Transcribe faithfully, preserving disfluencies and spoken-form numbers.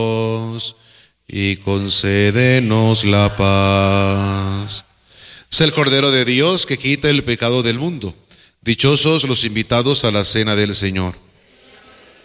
y concédenos la paz. Es el Cordero de Dios que quita el pecado del mundo. Dichosos los invitados a la cena del Señor.